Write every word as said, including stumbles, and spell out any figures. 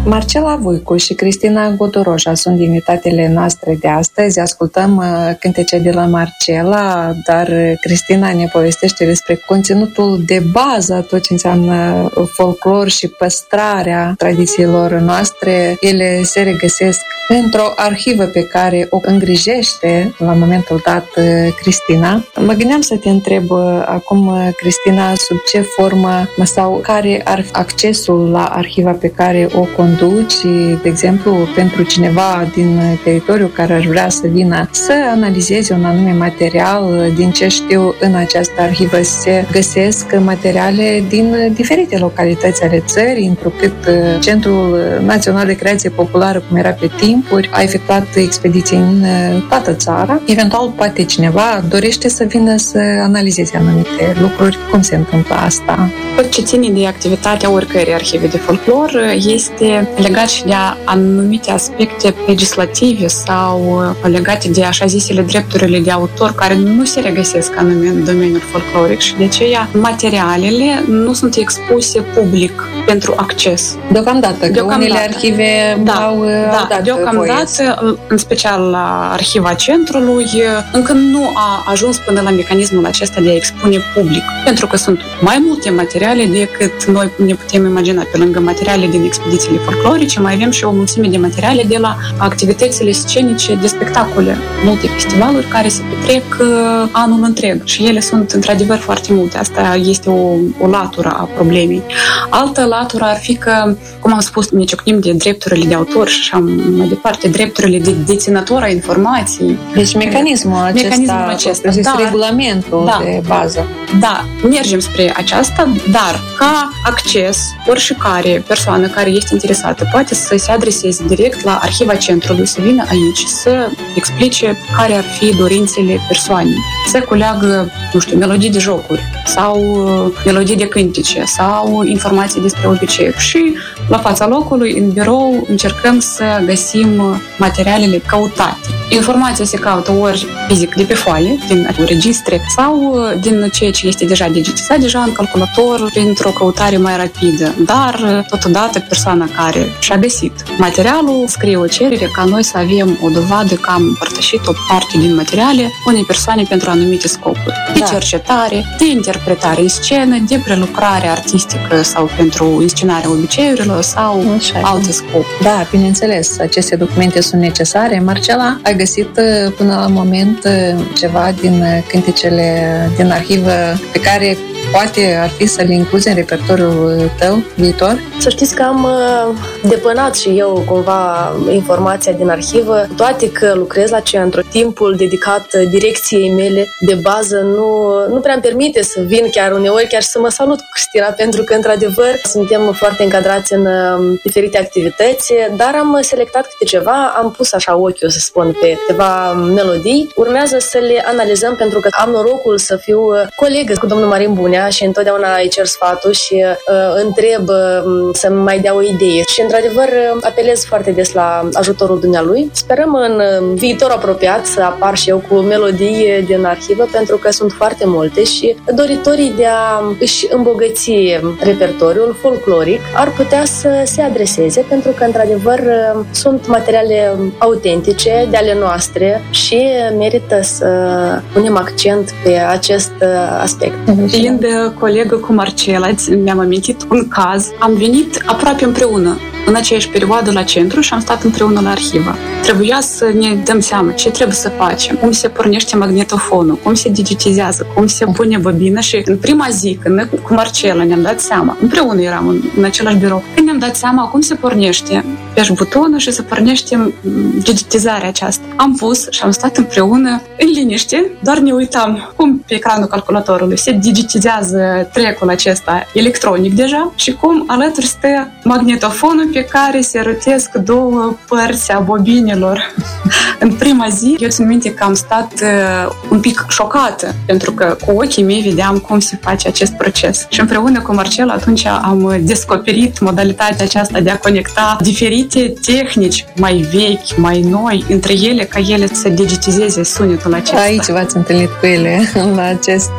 Marcela Voicu și Cristina Godoroja sunt invitatele noastre de astăzi. Ascultăm cântece de la Marcela, dar Cristina ne povestește despre conținutul de bază, tot ce înseamnă folclor și păstrarea tradițiilor noastre. Ele se regăsesc într-o arhivă pe care o îngrijește la momentul dat Cristina. Mă gândeam să te întreb acum, Cristina, sub ce formă sau care ar fi accesul la arhiva pe care o conduci, de exemplu, pentru cineva din teritoriu care ar vrea să vină să analizeze un anume material. Din ce știu, în această arhivă se găsesc materiale din diferite localități ale țării, întrucât Centrul Național de Creație Populară, cum era pe timpuri, a efectuat expediții în toată țara. Eventual, poate cineva dorește să vină să analizeze anumite lucruri. Cum se întâmplă asta? Tot ce ține de activitatea oricărei arhive de folclor este legat și de anumite aspecte legislative sau legate de așa zisele drepturile de autor care nu se regăsesc anume în domeniul folcloric și de aceea materialele nu sunt expuse public pentru acces. Deocamdată, că unele arhive da, au da, dat deocamdată, voie. În special la arhiva centrului, încă nu a ajuns până la mecanismul acesta de a expune public, pentru că sunt mai multe materiale decât noi ne putem imagina. Pe lângă materiale din expedițiile folclorice, mai avem și o mulțime de materiale de la activitățile scenice de spectacole. Multe festivaluri care se petrec anul întreg și ele sunt într-adevăr foarte multe. Asta este o, o latură a problemei. Altă latură ar fi că, cum am spus, ne ciocnim de drepturile de autor și așa mai departe, drepturile de deținător a informației. Deci mecanismul acesta, mecanismul acesta dar, regulamentul da, de bază. Da, mergem spre aceasta, dar ca acces, oricare persoană care este interesată poate să se adreseze direct la arhiva centrului, să vină aici, să explice care ar fi dorințele persoanei, să culeagă, nu știu, melodii de jocuri sau melodii de cântece sau informații despre obiceiuri și la fața locului, în birou, încercăm să găsim materialele căutate. Informația se caută ori fizic de pe foaie, din registre, sau din ceea ce este deja digitizat deja în calculator, printr-o căutare mai rapidă. Dar, totodată, persoana care și-a găsit materialul scrie o cerere ca noi să avem o dovadă că am împărtășit o parte din materiale unei persoane pentru anumite scopuri. De da. cercetare, de interpretare în scenă, de prelucrare artistică sau pentru inscenarea obiceiurilor sau Așa, alte scopuri. Da, bineînțeles, aceste documente sunt necesare. Marcela, ai găsit până la moment ceva din cântecele din arhivă pe care poate ar fi să le incluzi în repertoriul tău viitor? Să știți că am depănat și eu cumva informația din arhivă, toate că lucrez la centru. Timpul dedicat direcției mele de bază nu, nu prea îmi permite să vin chiar uneori, chiar să mă salut cu Cristina, pentru că, într-adevăr, suntem foarte încadrați în diferite activități, dar am selectat câte ceva, am pus așa ochiul, să spun, pe câteva melodii. Urmează să le analizăm, pentru că am norocul să fiu colegă cu domnul Marin Bunea și întotdeauna îi cer sfatul și uh, întreb uh, să-mi mai dea o idee. Și, într-adevăr, apelez foarte des la ajutorul dumnealui. Sperăm în uh, viitor apropiat să apar și eu cu melodii din arhivă, pentru că sunt foarte multe și doritorii de a își îmbogăți repertoriul folcloric ar putea să se adreseze, pentru că, într-adevăr, uh, sunt materiale autentice de ale noastre și merită să punem accent pe acest uh, aspect. Fiind colegă cu Marcela, mi-am amintit un caz. Am venit aproape împreună în aceeași perioadă la centru și am stat împreună la arhivă. Trebuia să ne dăm seama ce trebuie să facem, cum se pornește magnetofonul, cum se digitizează, cum se pune bobina și în prima zi, când noi cu Marcela ne-am dat seama, împreună eram în, în același birou, când ne-am dat seama cum se pornește pe butonul și se pornește digitizarea aceasta. Am pus și am stat împreună în liniște, doar ne uitam cum pe ecranul calculatorului se digitizează trecul acesta electronic deja și cum alături stă magnetofonul pe care se rotesc două părți a bobinelor. În prima zi, eu țin minte că am stat uh, un pic șocată, pentru că cu ochii mei vedeam cum se face acest proces. Și împreună cu Marcela atunci am descoperit modalitatea aceasta de a conecta diferite tehnici mai vechi, mai noi, între ele, ca ele să digitizeze sunetul acesta. Aici v-ați întâlnit cu ele, la acest